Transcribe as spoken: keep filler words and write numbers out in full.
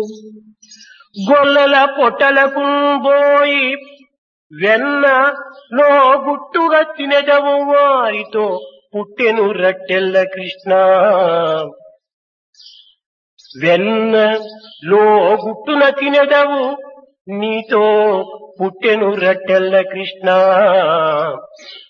గొల్లల పొట్టలకు పోయి వెన్న లో గుట్టుగా తినదవు వారితో పుట్టెను రట్టెల్ల కృష్ణ. వెన్న లో గుట్టున తినదవు నీతో పుట్టెను రట్టెల్ల కృష్ణ.